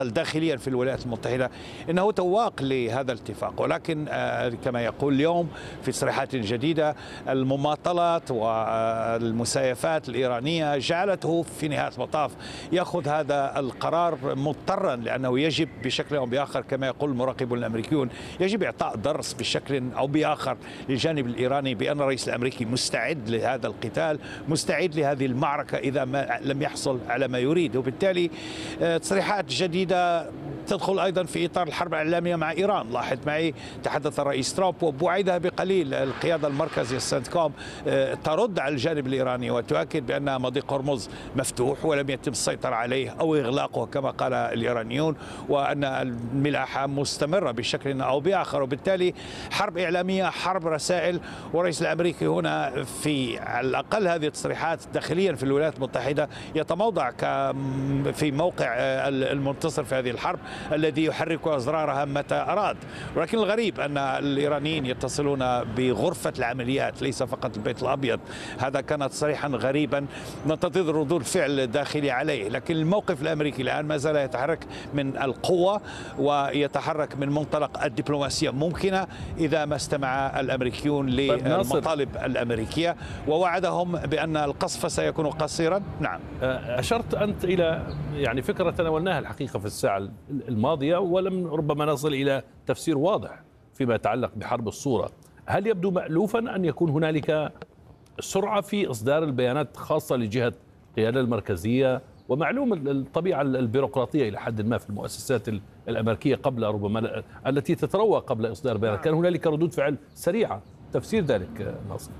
داخليا في الولايات المتحدة إنه تواق لهذا الاتفاق، ولكن كما يقول اليوم في تصريحات جديدة المماطلات والمسايفات الإيرانية جعلته في نهاية المطاف يأخذ هذا القرار مضطرا، لأنه يجب بشكل أو بآخر كما يقول المراقبون الأمريكيون يجب إعطاء درس بشكل أو بآخر للجانب الإيراني بأن الرئيس الأمريكي مستعد لهذا القتال، مستعد لهذه المعركة إذا ما لم يحصل على ما يريد. وبالتالي تصريحات جديدة تدخل أيضا في إطار الحرب الإعلامية مع إيران. لاحظ معي تحدث الرئيس ترامب وبعدها بقليل القيادة المركزية سنتكوم ترد على الجانب الإيراني وتؤكد بأن مضيق هرمز مفتوح ولم يتم السيطرة عليه أو إغلاقه كما قال الإيرانيون، وأن الملاحة مستمرة بشكل أو بآخر. وبالتالي حرب إعلامية، حرب رسائل، والرئيس الأمريكي هنا في على الأقل هذه التصريحات داخليا في الولايات المتحدة يتموضع في موقع المنتصر في هذه الحرب الذي يحرك أزرارها متى أراد. ولكن الغريب أن الإيرانيين يتصلون بغرفة العمليات ليس فقط البيت الأبيض. هذا كان تصريحا غريبا ننتظر ردود فعل داخلي عليه، لكن الموقف الأمريكي الآن ما زال يتحرك من القوة ويتحرك من منطلق الدبلوماسية ممكنة إذا ما استمع الأمريكيون للمطالب الأمريكية ووعدهم بأن القصف سيكون قصيرا. نعم، أشرت أنت إلى يعني فكرة تناولناها الحقيقة في الساعة الماضية ولم ربما نصل إلى تفسير واضح فيما يتعلق بحرب الصورة. هل يبدو مألوفا أن يكون هنالك سرعة في إصدار البيانات خاصة لجهة القيادة المركزية؟ ومعلوم الطبيعة البيروقراطية إلى حد ما في المؤسسات الأمريكية قبل ربما التي تتروى قبل إصدار بيانات، كان هنالك ردود فعل سريعة. تفسير ذلك ناصر؟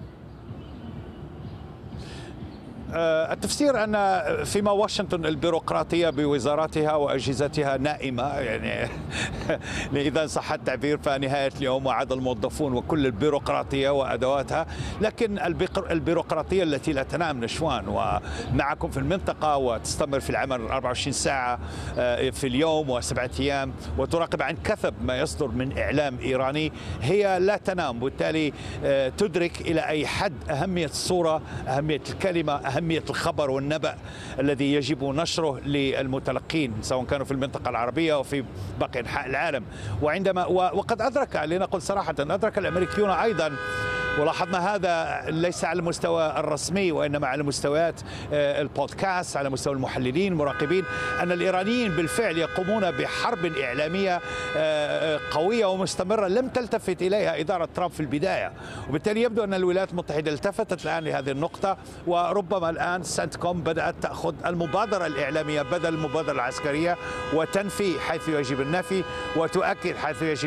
التفسير أن فيما واشنطن البيروقراطية بوزاراتها وأجهزتها نائمة، يعني إذا إن صح التعبير فنهاية اليوم وعد الموظفون وكل البيروقراطية وأدواتها، لكن البيروقراطية التي لا تنام نشوان ومعكم في المنطقة وتستمر في العمل 24 ساعة في اليوم و7 أيام وتراقب عن كثب ما يصدر من إعلام إيراني، هي لا تنام، وبالتالي تدرك إلى أي حد أهمية الصورة، أهمية الكلمة، أهمية الخبر والنبأ الذي يجب نشره للمتلقين سواء كانوا في المنطقة العربية وفي باقي أنحاء العالم. وقد أدرك، لنقل صراحة، أدرك الأمريكيون أيضا، ولاحظنا هذا ليس على المستوى الرسمي وإنما على مستويات البودكاست، على مستوى المحللين المراقبين، أن الإيرانيين بالفعل يقومون بحرب إعلامية قوية ومستمرة لم تلتفت إليها إدارة ترامب في البداية. وبالتالي يبدو أن الولايات المتحدة التفتت الآن لهذه النقطة، وربما الآن سنتكوم بدأت تأخذ المبادرة الإعلامية بدل المبادرة العسكرية وتنفي حيث يجب النفي وتؤكد حيث يجب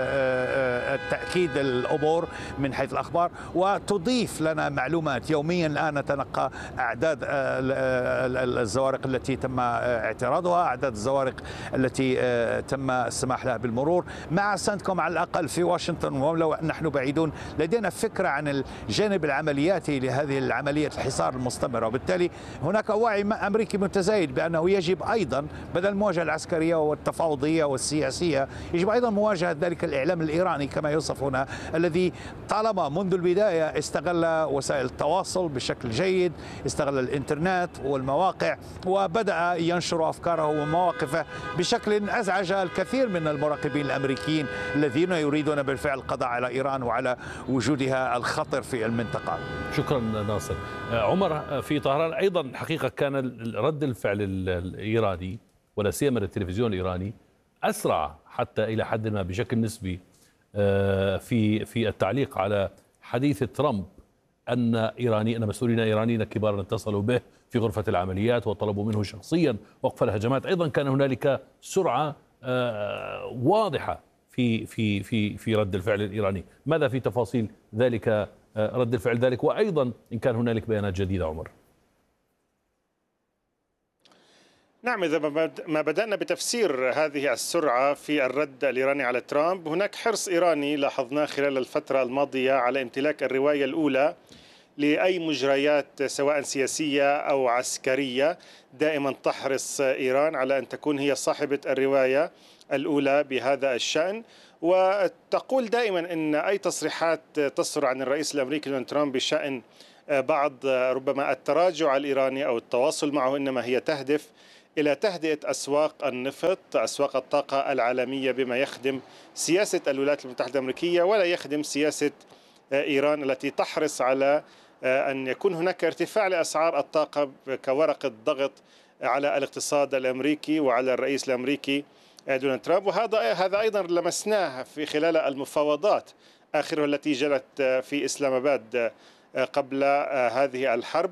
التأكيد الأمور من حيث الأخبار، وتضيف لنا معلومات يوميا. الآن نتلقى أعداد الزوارق التي تم اعتراضها، أعداد الزوارق التي تم السماح لها بالمرور. مع سنتكوم على الأقل في واشنطن ولو نحن بعيدون لدينا فكرة عن الجانب العملياتي لهذه العملية الحصار المستمرة، وبالتالي هناك وعي أمريكي متزايد بأنه يجب أيضا بدل المواجهة العسكرية والتفاوضية والسياسية يجب أيضا مواجهة ذلك الإعلام الإيراني كما يوصف هنا، الذي طالما منذ البداية استغل وسائل التواصل بشكل جيد، استغل الإنترنت والمواقع وبدأ ينشر أفكاره ومواقفه بشكل أزعج الكثير من المراقبين الأمريكيين الذين يريدون بالفعل القضاء على إيران وعلى وجودها الخطر في المنطقة. شكرا ناصر. عمر، في طهران أيضا حقيقة كان رد الفعل الإيراني ولا سيما التلفزيون الإيراني أسرع حتى إلى حد ما بشكل نسبي في التعليق على حديث ترامب أن مسؤولين إيرانيين كبارا اتصلوا به في غرفة العمليات وطلبوا منه شخصيا وقف الهجمات. أيضا كان هنالك سرعة واضحة في رد الفعل الإيراني. ماذا في تفاصيل ذلك رد الفعل ذلك، وأيضا إن كان هنالك بيانات جديدة عمر؟ نعم، إذا ما بدأنا بتفسير هذه السرعة في الرد الإيراني على ترامب، هناك حرص إيراني لاحظناه خلال الفترة الماضية على امتلاك الرواية الأولى لأي مجريات سواء سياسية أو عسكرية. دائما تحرص إيران على أن تكون هي صاحبة الرواية الأولى بهذا الشأن، وتقول دائما أن أي تصريحات تصدر عن الرئيس الأمريكي دونالد ترامب بشأن بعض ربما التراجع الإيراني أو التواصل معه إنما هي تهدف إلى تهدئة أسواق النفط، أسواق الطاقة العالمية، بما يخدم سياسة الولايات المتحدة الأمريكية ولا يخدم سياسة إيران التي تحرص على أن يكون هناك ارتفاع لأسعار الطاقة كورقة ضغط على الاقتصاد الأمريكي وعلى الرئيس الأمريكي دونالد ترامب. وهذا أيضا لمسناه في خلال المفاوضات آخرها التي جرت في إسلام آباد قبل هذه الحرب،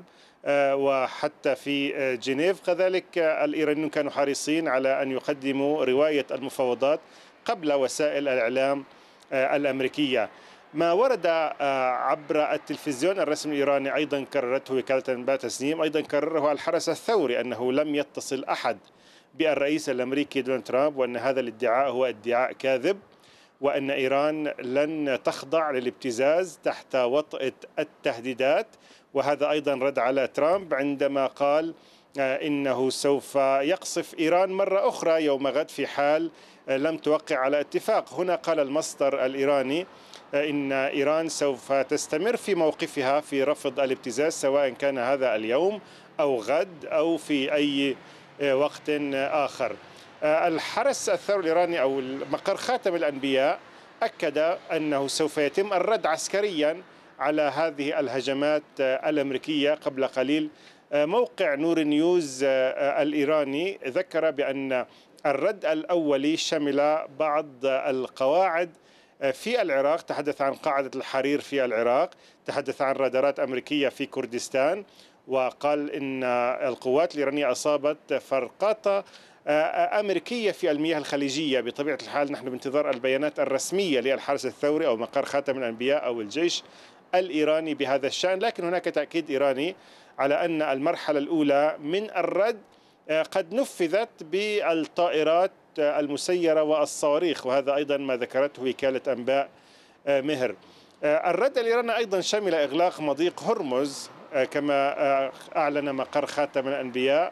وحتى في جنيف كذلك الإيرانيون كانوا حريصين على أن يقدموا رواية المفاوضات قبل وسائل الإعلام الأمريكية. ما ورد عبر التلفزيون الرسمي الإيراني أيضا كررته وكالة أنباء تسنيم، أيضا كرره الحرس الثوري أنه لم يتصل أحد بالرئيس الأمريكي دونالد ترامب، وأن هذا الادعاء هو ادعاء كاذب، وأن إيران لن تخضع للابتزاز تحت وطأة التهديدات. وهذا أيضا رد على ترامب عندما قال إنه سوف يقصف إيران مرة أخرى يوم غد في حال لم توقع على اتفاق. هنا قال المصدر الإيراني إن إيران سوف تستمر في موقفها في رفض الابتزاز، سواء كان هذا اليوم أو غد أو في أي وقت آخر. الحرس الثوري الإيراني أو مقر خاتم الأنبياء أكد أنه سوف يتم الرد عسكريا على هذه الهجمات الأمريكية. قبل قليل موقع نور نيوز الإيراني ذكر بأن الرد الأولي شمل بعض القواعد في العراق، تحدث عن قاعدة الحرير في العراق، تحدث عن رادارات أمريكية في كردستان، وقال إن القوات الإيرانية أصابت فرقاطة أمريكية في المياه الخليجية. بطبيعة الحال نحن بانتظار البيانات الرسمية للحرس الثوري أو مقر خاتم الأنبياء أو الجيش الإيراني بهذا الشأن، لكن هناك تأكيد إيراني على أن المرحلة الأولى من الرد قد نفذت بالطائرات المسيرة والصواريخ، وهذا أيضا ما ذكرته وكالة أنباء مهر. الرد الإيراني أيضا شمل إغلاق مضيق هرمز كما أعلن مقر خاتم الأنبياء،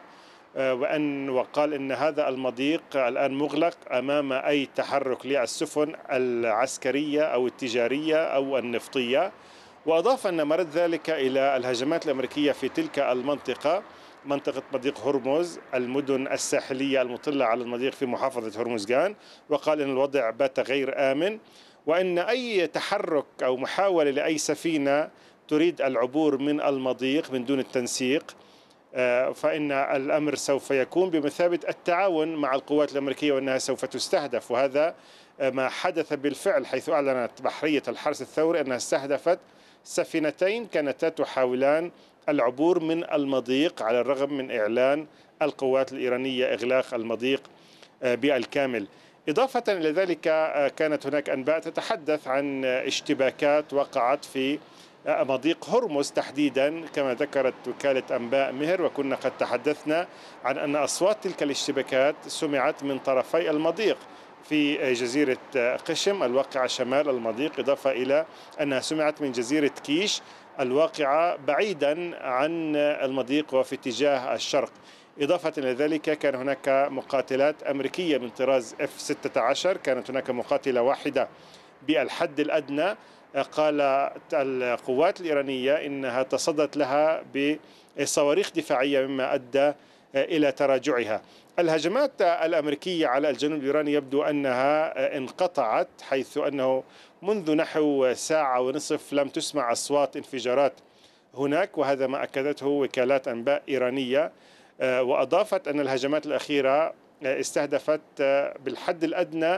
وقال إن هذا المضيق الآن مغلق أمام أي تحرك للسفن العسكرية أو التجارية أو النفطية. وأضاف أن مرد ذلك إلى الهجمات الأمريكية في تلك المنطقة، منطقة مضيق هرمز، المدن الساحلية المطلة على المضيق في محافظة هرمزغان، وقال إن الوضع بات غير آمن، وأن أي تحرك أو محاولة لأي سفينة تريد العبور من المضيق من دون التنسيق فإن الأمر سوف يكون بمثابة التعاون مع القوات الأمريكية وأنها سوف تستهدف. وهذا ما حدث بالفعل، حيث أعلنت بحرية الحرس الثوري أنها استهدفت سفينتين كانتا تحاولان العبور من المضيق على الرغم من إعلان القوات الإيرانية إغلاق المضيق بالكامل. إضافة إلى ذلك كانت هناك أنباء تتحدث عن اشتباكات وقعت في مضيق هرمز تحديدا كما ذكرت وكالة أنباء مهر، وكنا قد تحدثنا عن أن أصوات تلك الاشتباكات سمعت من طرفي المضيق في جزيرة قشم الواقعة شمال المضيق، إضافة إلى أنها سمعت من جزيرة كيش الواقعة بعيدا عن المضيق وفي اتجاه الشرق. إضافة إلى ذلك كان هناك مقاتلات أمريكية من طراز F-16، كانت هناك مقاتلة واحدة بالحد الأدنى، قالت القوات الإيرانية إنها تصدت لها بصواريخ دفاعية مما أدى إلى تراجعها. الهجمات الأمريكية على الجنوب الإيراني يبدو أنها انقطعت، حيث أنه منذ نحو ساعة ونصف لم تسمع أصوات انفجارات هناك، وهذا ما أكدته وكالات أنباء إيرانية. وأضافت أن الهجمات الأخيرة استهدفت بالحد الأدنى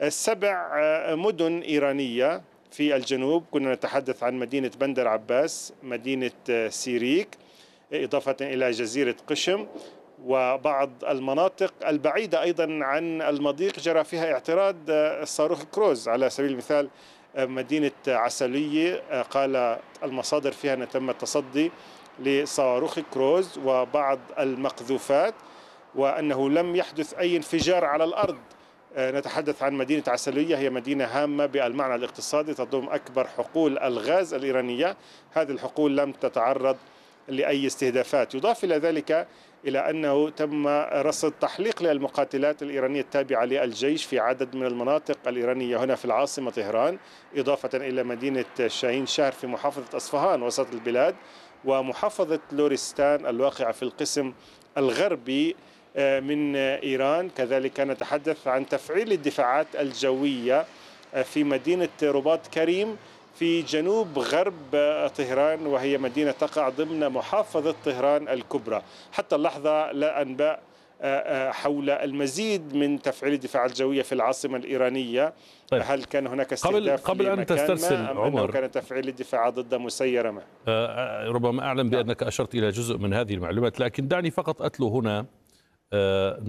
7 مدن إيرانية في الجنوب، كنا نتحدث عن مدينة بندر عباس، مدينة سيريك، إضافة إلى جزيرة قشم وبعض المناطق البعيدة أيضا عن المضيق جرى فيها اعتراض صاروخ كروز. على سبيل المثال مدينة عسلية قال المصادر فيها أن تم التصدي لصاروخ كروز وبعض المقذوفات، وأنه لم يحدث أي انفجار على الأرض. نتحدث عن مدينة عسلية، هي مدينة هامة بالمعنى الاقتصادي، تضم أكبر حقول الغاز الإيرانية، هذه الحقول لم تتعرض لأي استهدافات. يضاف إلى ذلك إلى أنه تم رصد تحليق للمقاتلات الإيرانية التابعة للجيش في عدد من المناطق الإيرانية هنا في العاصمة طهران، إضافة إلى مدينة شاهين شهر في محافظة أصفهان وسط البلاد، ومحافظة لورستان الواقعة في القسم الغربي من إيران. كذلك نتحدث عن تفعيل الدفاعات الجوية في مدينة رباط كريم في جنوب غرب طهران، وهي مدينة تقع ضمن محافظة طهران الكبرى. حتى اللحظة لا أنباء حول المزيد من تفعيل الدفاعات الجوية في العاصمة الإيرانية. طيب. هل كان هناك استهداف قبل أن تسترسل أم عمر، أنه كان تفعيل الدفاعات ضد مسيرة ما؟ ربما أعلم بأنك أشرت إلى جزء من هذه المعلومات، لكن دعني فقط أتلو هنا